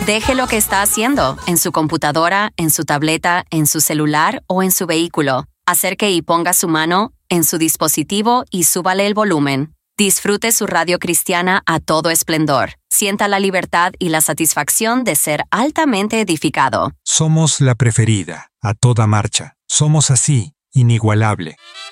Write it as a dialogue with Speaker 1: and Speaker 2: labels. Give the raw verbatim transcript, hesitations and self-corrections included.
Speaker 1: Deje lo que está haciendo en su computadora, en su tableta, en su celular o en su vehículo. Acerque y ponga su mano en su dispositivo y súbale el volumen. Disfrute su radio cristiana a todo esplendor. Sienta la libertad y la satisfacción de ser altamente edificado.
Speaker 2: Somos la preferida, a toda marcha. Somos así, inigualable.